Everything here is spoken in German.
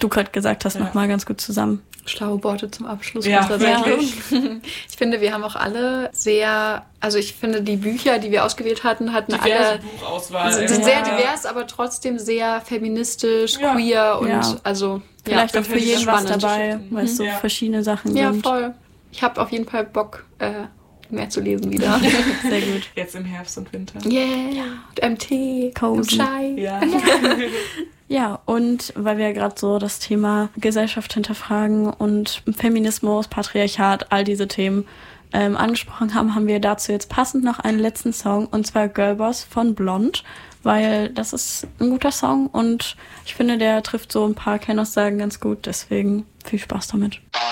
du gerade gesagt hast, nochmal ganz gut zusammen. Schlaue Worte zum Abschluss. Ja, tatsächlich. Ich finde, wir haben auch alle ich finde, die Bücher, die wir ausgewählt hatten, hatten diverse alle Buchauswahl. sind sehr divers, aber trotzdem sehr feministisch, queer und vielleicht auch für jeden was dabei, weil es so Ja. verschiedene Sachen Ja, sind. voll. Ich habe auf jeden Fall Bock, mehr zu lesen wieder. Sehr gut. Jetzt im Herbst und Winter. Yeah, und MT, Cozy. und Chai. Ja. Ja, und weil wir ja gerade so das Thema Gesellschaft hinterfragen und Feminismus, Patriarchat, all diese Themen angesprochen haben, haben wir dazu jetzt passend noch einen letzten Song, und zwar Girlboss von Blond, weil das ist ein guter Song und ich finde, der trifft so ein paar Kernaussagen ganz gut, deswegen viel Spaß damit.